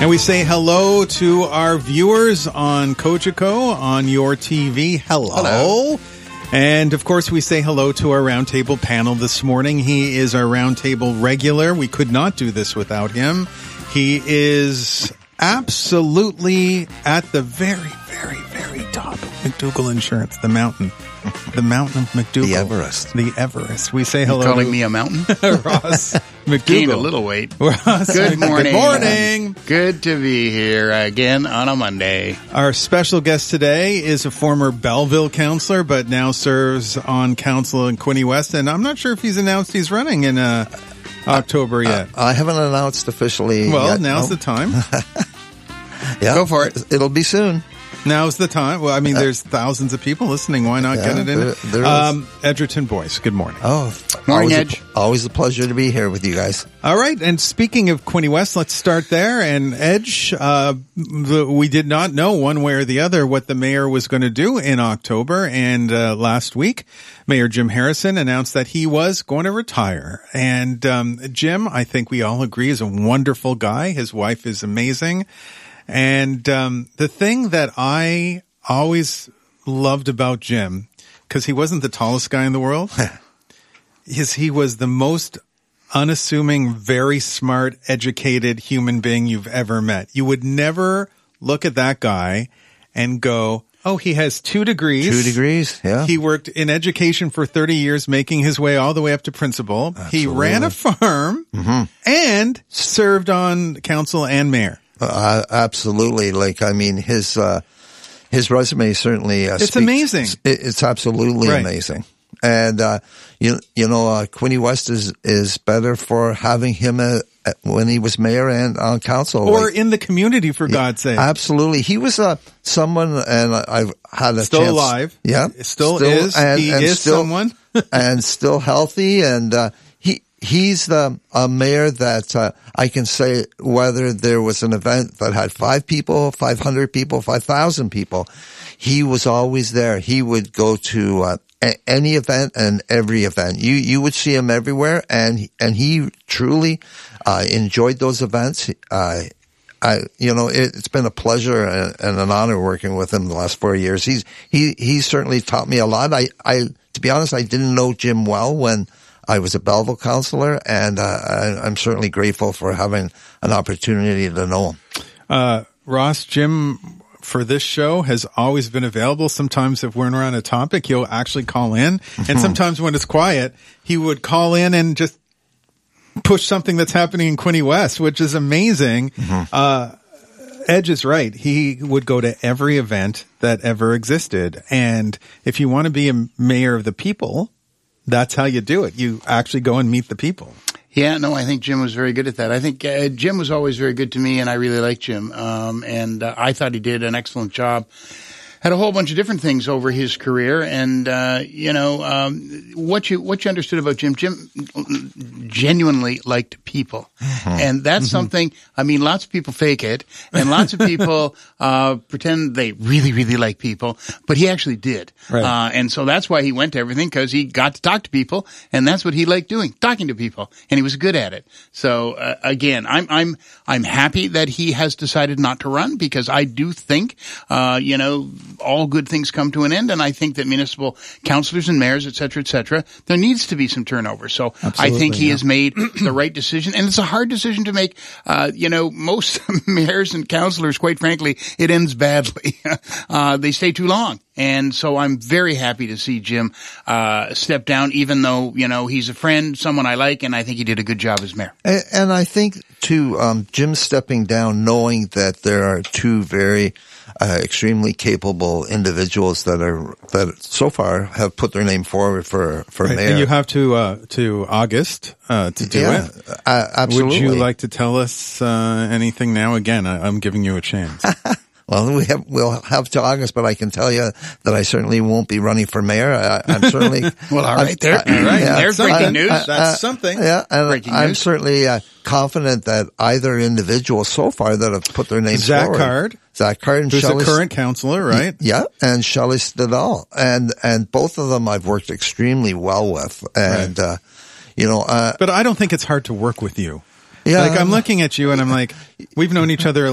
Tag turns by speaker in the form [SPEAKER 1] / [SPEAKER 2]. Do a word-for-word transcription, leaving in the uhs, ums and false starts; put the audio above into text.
[SPEAKER 1] And we say hello to our viewers on Cogeco, on your T V. Hello.
[SPEAKER 2] Hello.
[SPEAKER 1] And, of course, we say hello to our roundtable panel this morning. He is our roundtable regular. We could not do this without him. He is absolutely at the very, very, very top of McDougall Insurance, the mountain. The mountain of McDougall.
[SPEAKER 2] The Everest.
[SPEAKER 1] The Everest. We say hello.
[SPEAKER 3] You're calling
[SPEAKER 1] to
[SPEAKER 3] me a mountain?
[SPEAKER 1] Ross McDougall.
[SPEAKER 3] Gained a little weight.
[SPEAKER 1] Ross,
[SPEAKER 3] Good morning.
[SPEAKER 1] Good morning.
[SPEAKER 3] Good to be here again on a Monday.
[SPEAKER 1] Our special guest today is a former Belleville councillor, but now serves on council in Quinte West. And I'm not sure if he's announced he's running in uh, October yet.
[SPEAKER 2] Uh, I haven't announced officially
[SPEAKER 1] well,
[SPEAKER 2] yet.
[SPEAKER 1] now's
[SPEAKER 2] no.
[SPEAKER 1] the time.
[SPEAKER 2] Yeah,
[SPEAKER 3] go for it.
[SPEAKER 2] It'll be soon.
[SPEAKER 1] Now's the time. Well, I mean, there's thousands of people listening. Why not
[SPEAKER 2] Yeah,
[SPEAKER 1] get it in?
[SPEAKER 2] there- there is.
[SPEAKER 1] um, Edgerton Boyce, good morning.
[SPEAKER 2] Oh,
[SPEAKER 3] Morning,
[SPEAKER 2] always
[SPEAKER 3] Edge.
[SPEAKER 2] A, always a pleasure to be here with you guys.
[SPEAKER 1] All right. And speaking of Quinte West, let's start there. And Edge, uh, the, we did not know one way or the other what the mayor was going to do in October. And uh, last week, Mayor Jim Harrison announced that he was going to retire. And um, Jim, I think we all agree, is a wonderful guy. His wife is amazing. And um, the thing that I always loved about Jim, because he wasn't the tallest guy in the world, is he was the most unassuming, very smart, educated human being you've ever met. You would never look at that guy and go, oh, he has two degrees.
[SPEAKER 2] Two degrees, yeah.
[SPEAKER 1] He worked in education for thirty years, making his way all the way up to principal.
[SPEAKER 2] Absolutely.
[SPEAKER 1] He ran a farm
[SPEAKER 2] Mm-hmm.
[SPEAKER 1] and served on council and mayor.
[SPEAKER 2] Uh, absolutely. Like, I mean, his uh, his resume certainly uh,
[SPEAKER 1] It's
[SPEAKER 2] speaks,
[SPEAKER 1] amazing.
[SPEAKER 2] It, it's absolutely
[SPEAKER 1] Right.
[SPEAKER 2] amazing. And uh, you you know, uh, Quinte West is is better for having him uh, when he was mayor and on council,
[SPEAKER 1] Or
[SPEAKER 2] like,
[SPEAKER 1] in the community, for God's sake.
[SPEAKER 2] absolutely. He was uh, someone, and I've had a
[SPEAKER 1] Still
[SPEAKER 2] chance.
[SPEAKER 1] alive.
[SPEAKER 2] Yeah,
[SPEAKER 1] Still is. He is someone.
[SPEAKER 2] and still healthy, and uh, he he's the a mayor that uh, I can say whether there was an event that had five people, five hundred people, five thousand people, he was always there. He would go to uh, a- any event and every event. You you would see him everywhere, and and he truly uh, enjoyed those events. Uh, I, you know, it, it's been a pleasure and, and an honor working with him the last four years. He's he he certainly taught me a lot. I I to be honest, I didn't know Jim well when I was a Belleville councillor, and uh, I, I'm certainly grateful for having an opportunity to know him.
[SPEAKER 1] Uh, Ross, Jim, for this show has always been available. Sometimes if we're on a topic, he'll actually call in. And sometimes when it's quiet, he would call in and just push something that's happening in Quinte West, which is amazing. Mm-hmm. Uh, Edge is right. He would go to every event that ever existed. And if you want to be a mayor of the people, that's how you do it. You actually go and meet the people.
[SPEAKER 3] Yeah, no, I think Jim was very good at that. I think uh, Jim was always very good to me, and I really liked Jim. Um, and uh, I thought he did an excellent job. Had a whole bunch of different things over his career, and uh, you know um, what you what you understood about Jim. Jim genuinely liked people, mm-hmm. and that's mm-hmm. something. I mean, lots of people fake it, and lots of people uh, pretend they really, really like people, but he actually did.
[SPEAKER 1] Right.
[SPEAKER 3] Uh, and so that's why he went to everything, because he got to talk to people, and that's what he liked doing, talking to people, and he was good at it. So uh, again, I'm I'm I'm happy that he has decided not to run, because I do think, uh, you know. all good things come to an end, and I think that municipal councillors and mayors, et cetera, et cetera, there needs to be some turnover. So
[SPEAKER 1] Absolutely,
[SPEAKER 3] I think he
[SPEAKER 1] yeah.
[SPEAKER 3] has made the right decision, and it's a hard decision to make. Uh, you know, most mayors and councillors, quite frankly, it ends badly. uh, they stay too long. And so I'm very happy to see Jim uh step down, even though, you know, he's a friend, someone I like, and I think he did a good job as mayor.
[SPEAKER 2] And, and I think, too, um, Jim stepping down, knowing that there are two very uh, extremely capable individuals that are that so far have put their name forward for for
[SPEAKER 1] Right.
[SPEAKER 2] mayor.
[SPEAKER 1] And you have to uh, to August uh, to do
[SPEAKER 2] yeah,
[SPEAKER 1] it.
[SPEAKER 2] Uh, absolutely.
[SPEAKER 1] Would you like to tell us uh, anything now? Again, I, I'm giving you a chance.
[SPEAKER 2] Well, we have, we'll have to August, but I can tell you that I certainly won't be running for mayor. I, I'm certainly.
[SPEAKER 3] Well, all right, there,
[SPEAKER 2] I,
[SPEAKER 3] all right.
[SPEAKER 2] yeah,
[SPEAKER 3] There's breaking
[SPEAKER 2] I,
[SPEAKER 3] news.
[SPEAKER 2] I, I,
[SPEAKER 1] That's something.
[SPEAKER 2] Yeah, and
[SPEAKER 3] Breaking
[SPEAKER 2] I'm
[SPEAKER 3] news.
[SPEAKER 2] certainly uh, confident that either individual so far that have put their names
[SPEAKER 1] Zach
[SPEAKER 2] forward.
[SPEAKER 1] Card.
[SPEAKER 2] Zach Card and
[SPEAKER 1] Who's
[SPEAKER 2] Shelley,
[SPEAKER 1] the current councillor, right?
[SPEAKER 2] Yeah, and Shelley Stadal. And, and both of them I've worked extremely well with. And,
[SPEAKER 1] Right.
[SPEAKER 2] uh, you know, uh,
[SPEAKER 1] But I don't think it's hard to work with you.
[SPEAKER 2] yeah.
[SPEAKER 1] Like, I'm looking at you and I'm like, we've known each other